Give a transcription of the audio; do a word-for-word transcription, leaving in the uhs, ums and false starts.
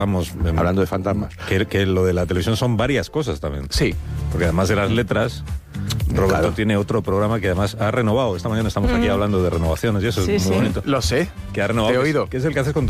Vamos, hablando de fantasmas. Que, que lo de la televisión son varias cosas también. Sí. Porque además de las letras, Roberto claro. tiene otro programa que además ha renovado. Esta mañana estamos aquí hablando de renovaciones y eso Sí, es muy sí. bonito. Lo sé. Que ha renovado. Te he que es- oído. Que es el que haces con tu